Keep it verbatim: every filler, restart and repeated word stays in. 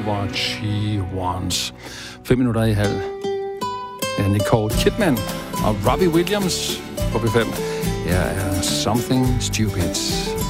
What She Wants. Fem minutter i halv. Ja, Nicole Kidman og Robbie Williams på B fem. Her er Something Stupid.